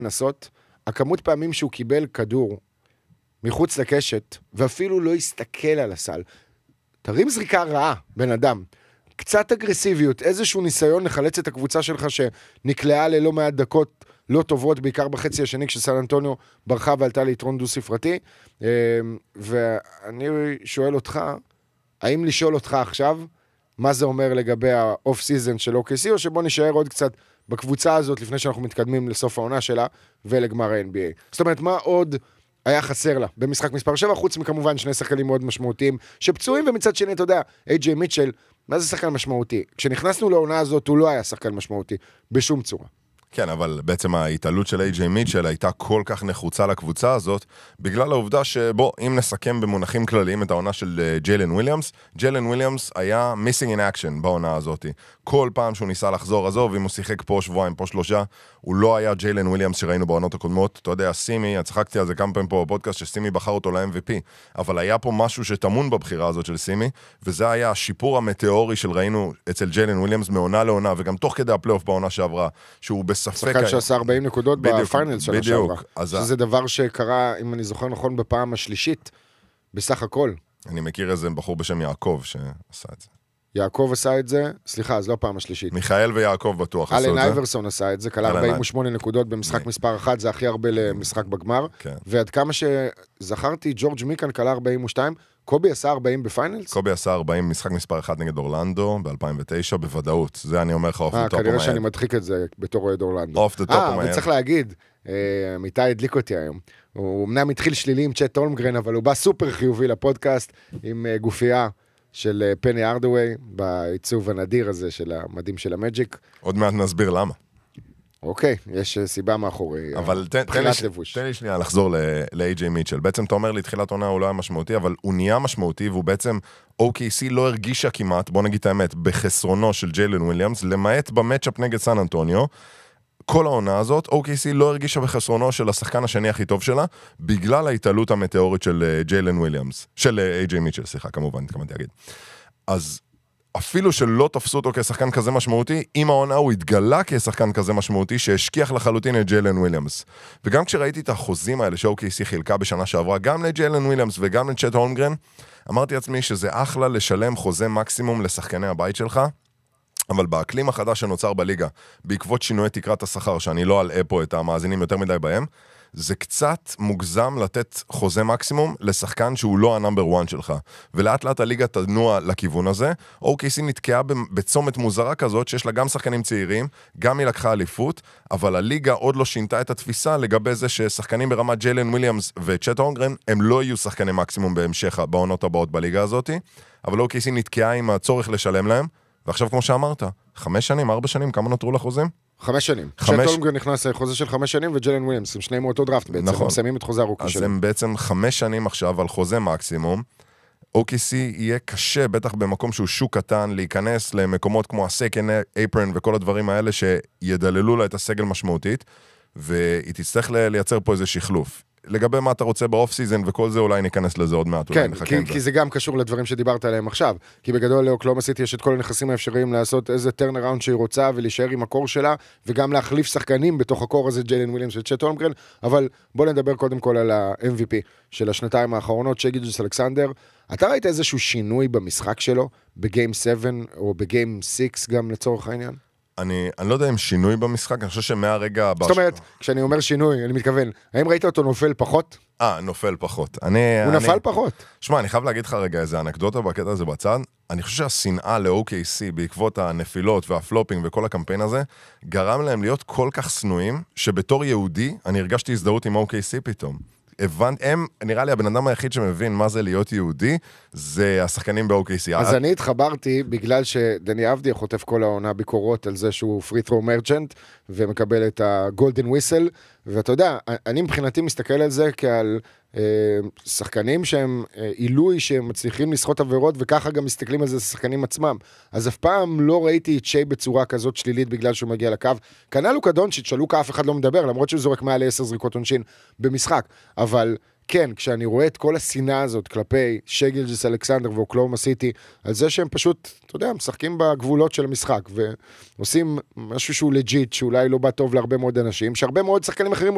נסות, הכמות פעמים שהוא קיבל כדור מחוץ לקשת, ואפילו לא הסתכל על הסל. תרים זריקה רעה, בן אדם. קצת אגרסיביות, איזשהו ניסיון לחלץ את הקבוצה שלך שנקלעה ללא מעט דקות לא טובות, בעיקר בחצי השני כשסן אנטוניו ברחה ועלתה ליתרון דו-ספרתי. ואני שואל אותך, האם לשאול אותך עכשיו, מה זה אומר לגבי האוף סיזן של OKC, או שבוא נשאר עוד קצת בקבוצה הזאת לפני שאנחנו מתקדמים לסוף העונה שלה ולגמר ה-NBA. זאת אומרת, מה עוד היה חסר לה במשחק מספר 7, חוץ מכמובן שני שחקנים מאוד משמעותיים שפצועים, ומצד שני, אתה יודע, AJ מיטשל, מה זה שחקן משמעותי? כשנכנסנו לעונה הזאת, הוא לא היה שחקן משמעותי, בשום צורה. כן, אבל בעצם ההתעלות של איי-ג'יי מיטשל הייתה כל כך נחוצה לקבוצה הזאת, בגלל העובדה שבוא, אם נסכם במונחים כלליים את העונה של ג'יילן וויליאמס, ג'יילן וויליאמס היה missing in action בעונה הזאת. כל פעם שהוא ניסה לחזור, עזוב, אם הוא שיחק פה שבועיים, פה 3, הוא לא היה ג'יילן וויליאמס שראינו בעונות הקודמות. אתה יודע, סימי, צחקתי על זה כמה פעמים פה בפודקאסט, שסימי בחר אותו ל-MVP, אבל היה פה משהו שתמון בבחירה הזאת של סימי, וזה היה השיפור המטאורי של ראינו אצל ג'יילן וויליאמס מעונה לעונה, וגם תוך כדי הפלייאוף בעונה שעברה, שהוא בספק... שחקן שעשה 40 נקודות בפיינלס של השעברה. שזה דבר שקרה, אם אני זוכר נכון, בפעם השלישית, בסך הכל. אני מכיר איזה בחור בשם יעקב שעשה את זה. יעקב עשה את זה, סליחה, אז לא פעם השלישית. מיכאל ויעקב בטוח עשו את זה. אלן אייברסון עשה את זה, קלה 48 נקודות במשחק מספר 1, זה הכי הרבה למשחק בגמר. ועד כמה שזכרתי, ג'ורג' מיקן קלה 42, קובי עשה 40 בפיינלס? קובי עשה 40 משחק מספר 1 נגד אורלנדו ב-2009 בוודאות. זה אני אומר לך אוף דה טופ. כנראה שאני מדחיק את זה בתור אוהד אורלנדו. אוף דה טופ. וצריך להגיד, מיטה הדליק אותי היום. הוא אמנם התחיל שלילי עם צ'ט הולמגרן, אבל הוא בא סופר חיובי לפודקאסט עם גופייה של פני ארדווי, בעיצוב הנדיר הזה של המדים של המג'יק. עוד מעט נסביר למה. אוקיי, יש סיבה מאחורי. אבל תן לי שנייה לחזור ל-AJ מיטשל. בעצם אתה אומר לי, תחילת עונה הוא לא היה משמעותי, אבל הוא נהיה משמעותי, והוא בעצם, OKC לא הרגישה כמעט, בוא נגיד את האמת, בחסרונו של ג'יילן וויליאמס, למעט במאצ'אפ נגד סן אנטוניו, כל העונה הזאת, OKC לא הרגישה בחסרונו של השחקן השני הכי טוב שלה, בגלל ההתעלות המטאורית של ג'יילן וויליאמס, של AJ מיטשל, סליחה, כמובן, התכוונתי להגיד. אז אפילו שלא תפסו אותו כשחקן כזה משמעותי, עם העונה הוא התגלה כשחקן כזה משמעותי, שהשכיח לחלוטין את ג'יילן וויליאמס. וגם כשראיתי את החוזים האלה ש-OKC חילקה בשנה שעברה, גם לג'יילן וויליאמס וגם לצ'ט הולמגרן, אמרתי לעצמי שזה אחלה לשלם חוזה מקסימום לשחקני הבית שלך, אבל באקלים החדש שנוצר בליגה, בעקבות שינוי תקרת השכר, שאני לא אלאה פה את המאזינים יותר מדי בהם, זה קצת מוגזם לתת חוזה מקסימום לשחקן שהוא לא הנאמבר 1 שלך. ולאט לאט הליגה תנוע לכיוון הזה. OKC נתקעה בצומת מוזרה כזאת, שיש לה גם שחקנים צעירים, גם היא לקחה אליפות, אבל הליגה עוד לא שינתה את התפיסה לגבי זה ששחקנים ברמת ג'יילן וויליאמס וצ'ט הולמגרן, הם לא יהיו שחקני מקסימום בהמשך בעונות הבאות בליגה הזאת, אבל OKC נתקעה עם הצורך לשלם להם, ועכשיו כמו שאמרת, 5 שנים, 4 שנים, כמה נותרו לחוזים? 5 שנים. צ'ט הולמגרן נכנס לחוזה של 5 שנים, וג'יילן וויליאמס, הם שניהם מאותו דראפט בעצם, הם מסיימים את חוזה הרוקי שלהם. אז הם בעצם 5 שנים עכשיו על חוזה מקסימום. OKC יהיה קשה, בטח במקום שהוא שוק קטן, להיכנס למקומות כמו הסקנד אפרן וכל הדברים האלה שידללו לה את הסגל משמעותית, והיא תצטרך לייצר פה איזה שחלוף. לגבי מה אתה רוצה באוף סיזן וכל זה, אולי ניכנס לזה עוד מעט. כן, כי זה גם קשור לדברים שדיברת עליהם עכשיו. כי בגדול לאוקלהומה סיטי יש את כל הנכסים האפשריים לעשות איזה טרנראונד שהיא רוצה ולהישאר עם הקור שלה, וגם להחליף שחקנים בתוך הקור הזה, ג'יילן וויליאמס וצ'ט הולמגרן. אבל בוא נדבר קודם כל על ה-MVP של השנתיים האחרונות, שי גילג'וס-אלכסנדר. אתה ראית איזשהו שינוי במשחק שלו, בגיים 7 או בגיים 6 גם לצורך העניין? אני לא יודע אם שינוי במשחק, אני חושב שמהרגע... זאת אומרת, כשאני אומר שינוי, אני מתכוון, האם ראית אותו נופל פחות? נופל פחות. הוא נפל פחות. שמע, אני חייב להגיד לך רגע איזה אנקדוטה בקטע הזה בצד. אני חושב שהשנאה ל-OKC בעקבות הנפילות והפלופינג וכל הקמפיין הזה, גרם להם להיות כל כך שנואים, שבתור יהודי אני הרגשתי הזדהות עם OKC פתאום. נראה לי הבן אדם היחיד שמבין מה זה להיות יהודי, זה השחקנים ב-OKC. אז אני התחברתי בגלל שדני אבדיה חוטף כל העונה ביקורות על זה שהוא free throw merchant, ומקבל את הגולדן וויסל, ואתה יודע, אני מבחינתי מסתכל על זה כעל שחקנים שהם עילוי, שהם מצליחים לשחות עבירות, וככה גם מסתכלים על זה שחקנים עצמם. אז אף פעם לא ראיתי את שי בצורה כזאת שלילית בגלל שהוא מגיע לקו. כנ"ל לוקה דונצ'יץ', שלוקה אף אחד לא מדבר, למרות שהוא זורק מעל 10 זריקות עונשין במשחק. אבל כן, כשאני רואה את כל השנאה הזאת כלפי שי גילג'וס-אלכסנדר ואוקלהומה סיטי, על זה שהם פשוט, אתה יודע, משחקים בגבולות של המשחק, ועושים משהו שהוא לג'יט, שאולי לא בא טוב להרבה מאוד אנשים, שהרבה מאוד שחקנים אחרים